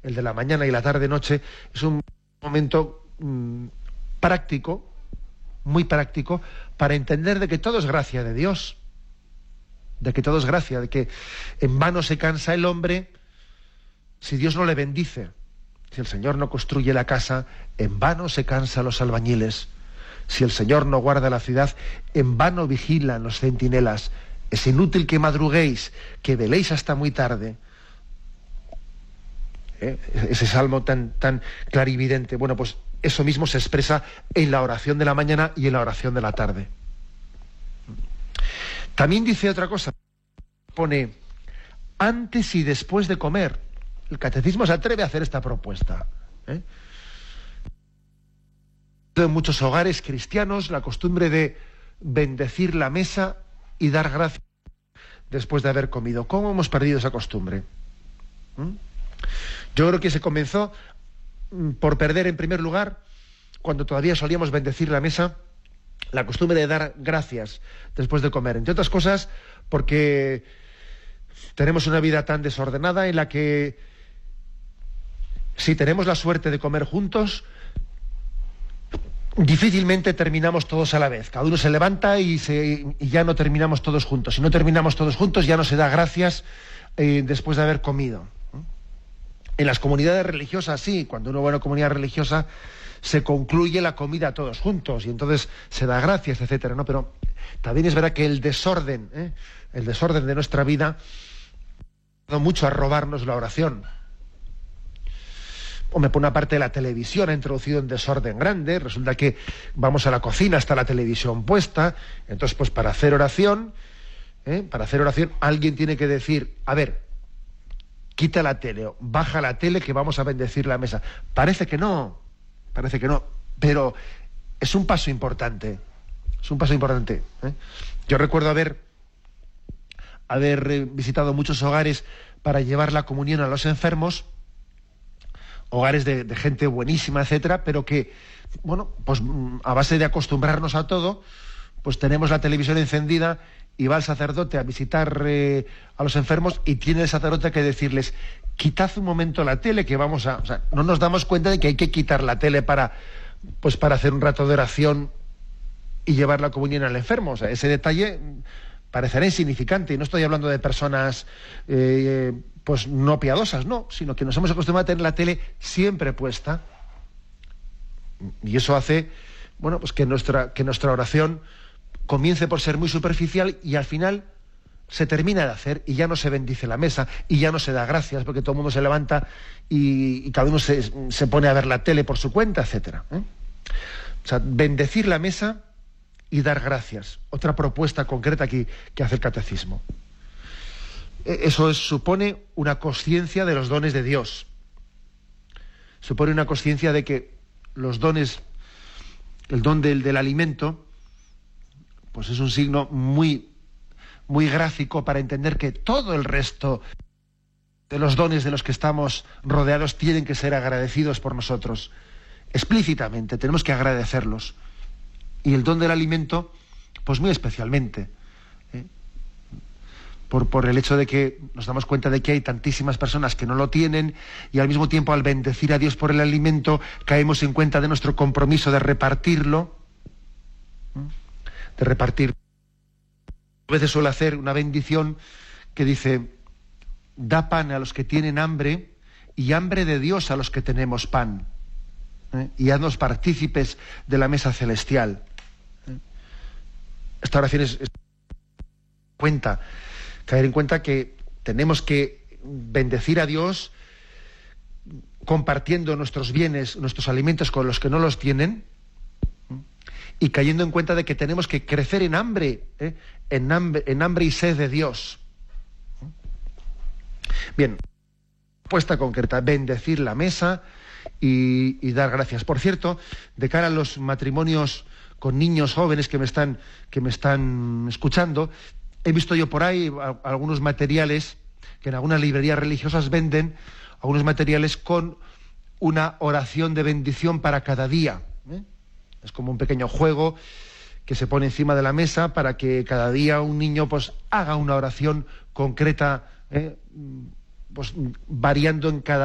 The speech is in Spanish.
el de la mañana y la tarde-noche, es un momento práctico, muy práctico, para entender de que todo es gracia de Dios, de que todo es gracia, de que en vano se cansa el hombre si Dios no le bendice. Si el Señor no construye la casa, en vano se cansan los albañiles. Si el Señor no guarda la ciudad, en vano vigilan los centinelas. Es inútil que madruguéis, que veléis hasta muy tarde. Ese salmo tan clarividente. Bueno, pues eso mismo se expresa en la oración de la mañana y en la oración de la tarde. También dice otra cosa. Pone antes y después de comer. El catecismo se atreve a hacer esta propuesta. En muchos hogares cristianos la costumbre de bendecir la mesa y dar gracias después de haber comido. ¿Cómo hemos perdido esa costumbre? Yo creo que se comenzó por perder, en primer lugar, cuando todavía solíamos bendecir la mesa, la costumbre de dar gracias después de comer. Entre otras cosas, porque tenemos una vida tan desordenada en la que, si tenemos la suerte de comer juntos, difícilmente terminamos todos a la vez. Cada uno se levanta y ya no terminamos todos juntos. Si no terminamos todos juntos, ya no se da gracias después de haber comido. En las comunidades religiosas, sí, cuando uno va a una comunidad religiosa, se concluye la comida todos juntos y entonces se da gracias, etcétera, ¿no? Pero también es verdad que el desorden de nuestra vida ha ayudado mucho a robarnos la oración. Hombre, por una parte la televisión ha introducido un desorden grande, resulta que vamos a la cocina, está la televisión puesta, entonces pues para hacer oración alguien tiene que decir, a ver, quita la tele, baja la tele que vamos a bendecir la mesa. Parece que no, pero es un paso importante, Yo recuerdo haber visitado muchos hogares para llevar la comunión a los enfermos, hogares de gente buenísima, etcétera, pero que, bueno, pues a base de acostumbrarnos a todo, pues tenemos la televisión encendida y va el sacerdote a visitar a los enfermos y tiene el sacerdote que decirles, quitad un momento la tele que vamos a... O sea, no nos damos cuenta de que hay que quitar la tele para hacer un rato de oración y llevar la comunión al enfermo. O sea, ese detalle parecerá insignificante, y no estoy hablando de personas pues no piadosas, no, sino que nos hemos acostumbrado a tener la tele siempre puesta, y eso hace, bueno, pues que nuestra oración comience por ser muy superficial y al final se termina de hacer y ya no se bendice la mesa y ya no se da gracias porque todo el mundo se levanta y cada uno se pone a ver la tele por su cuenta, etcétera. O sea, bendecir la mesa y dar gracias. Otra propuesta concreta aquí que hace el catecismo. Eso supone una conciencia de los dones de Dios. Supone una conciencia de que los dones, el don del alimento, pues es un signo muy, muy gráfico para entender que todo el resto de los dones de los que estamos rodeados tienen que ser agradecidos por nosotros. Explícitamente, tenemos que agradecerlos. Y el don del alimento, pues muy especialmente. Por el hecho de que nos damos cuenta de que hay tantísimas personas que no lo tienen y al mismo tiempo al bendecir a Dios por el alimento caemos en cuenta de nuestro compromiso de repartirlo. A veces suele hacer una bendición que dice, da pan a los que tienen hambre y hambre de Dios a los que tenemos pan. Y haznos partícipes de la mesa celestial. Esta oración es caer en cuenta que tenemos que bendecir a Dios compartiendo nuestros bienes, nuestros alimentos con los que no los tienen, y cayendo en cuenta de que tenemos que crecer en hambre y sed de Dios. Bien, propuesta concreta, bendecir la mesa y dar gracias. Por cierto, de cara a los matrimonios con niños jóvenes que me están escuchando, he visto yo por ahí algunos materiales que en algunas librerías religiosas venden, algunos materiales con una oración de bendición para cada día. Es como un pequeño juego que se pone encima de la mesa para que cada día un niño pues haga una oración concreta, pues variando en cada